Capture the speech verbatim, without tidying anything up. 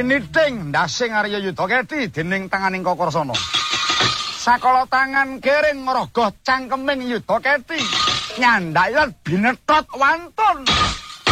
Giniting ndasing Arya Yudaketi dening tanganing Kokrasana. Sakala tangan kering ngrogoh cangkeming Yudaketi. Nyandhayan binetot wantun.